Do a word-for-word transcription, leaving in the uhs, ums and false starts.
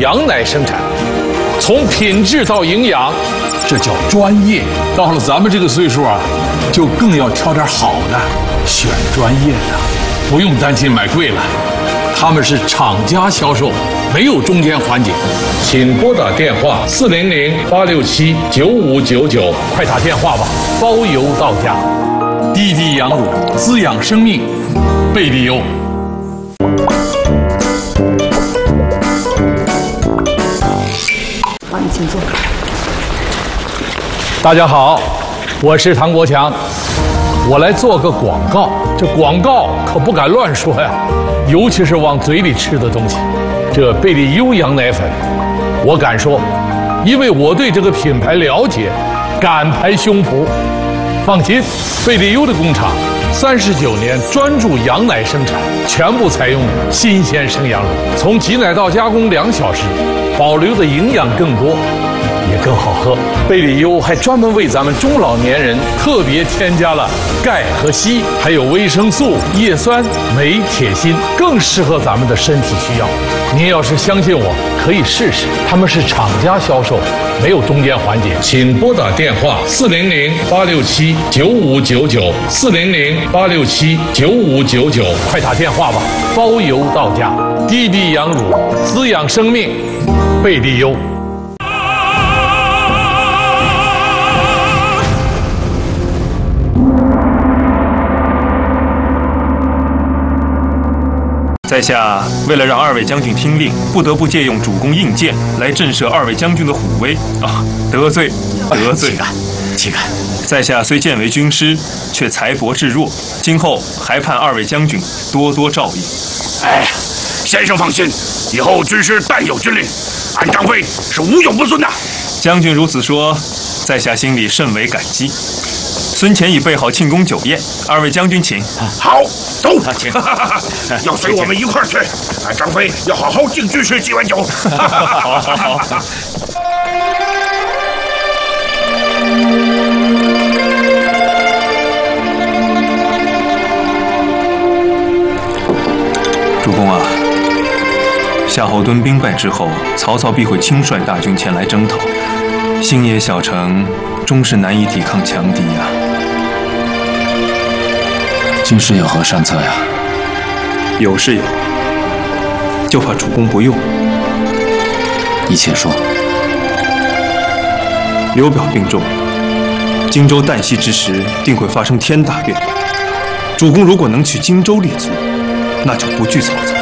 羊奶生产，从品质到营养，这叫专业。到了咱们这个岁数啊，就更要挑点好的，选专业的，不用担心买贵了。他们是厂家销售，没有中间环节。请拨打电话四零零八六七九五九九，快打电话吧，包邮到家。滴滴羊乳，滋养生命，贝利优。 好，你请坐。 大家好，我是唐国强，我来做个广告。这广告可不敢乱说呀，尤其是往嘴里吃的东西。这贝利优羊奶粉，我敢说，因为我对这个品牌了解，敢拍胸脯。放心，贝利优的工厂三十九年专注羊奶生产，全部采用新鲜生羊乳，从挤奶到加工两小时，保留的营养更多，也更好喝。贝利优还专门为咱们中老年人特别添加了钙和硒，还有维生素、叶酸、镁、铁、锌，更适合咱们的身体需要。您要是相信我，可以试试。他们是厂家销售，没有中间环节。请拨打电话四零零八六七九五九九，四零零八六七九五九九，快打电话吧，包邮到家。滴滴羊乳，滋养生命，贝利优。 在下为了让二位将军听令，不得不借用主公印鉴来震慑二位将军的虎威啊！得罪，得罪！ 岂敢，岂敢！ 在下虽见为军师，却才薄志弱，今后还盼二位将军多多照应。 哎，先生放心，以后军师但有军令，俺张飞是无勇不孙的。 将军如此说，在下心里甚为感激。孙乾已备好庆功酒宴，二位将军请。 好，走， 请。 要随我们一块儿去。俺张飞要好好敬军师几碗酒。 好好好。主公啊，夏侯惇兵败之后，曹操必会亲率大军前来征讨，星野小城终是难以抵抗强敌呀。 军师有何善策呀？ 有是有，就怕主公不用。 你且说。 刘表病重，荆州旦夕之时定会发生天大变动。主公如果能取荆州列卒，那就不惧曹操。